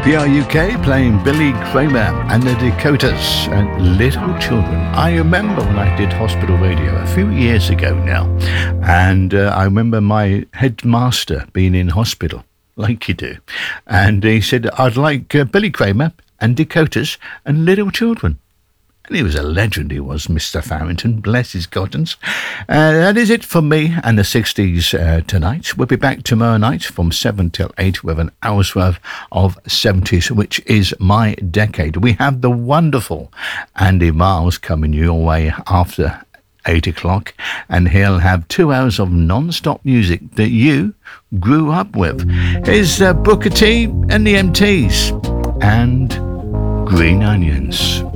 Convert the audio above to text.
3PR UK playing Billy Kramer and the Dakotas and Little Children. I remember when I did hospital radio a few years ago now, and I remember my headmaster being in hospital, like you do, and he said, I'd like Billy Kramer and Dakotas and Little Children. And he was a legend, he was, Mr. Farrington, bless his cottons. That is it for me and the 60s tonight. We'll be back tomorrow night from 7 till 8 with an hour's worth of 70s, which is my decade. We have the wonderful Andy Miles coming your way after 8 o'clock, and he'll have 2 hours of non-stop music that you grew up with. Here's Booker T and the MTs and Green Onions.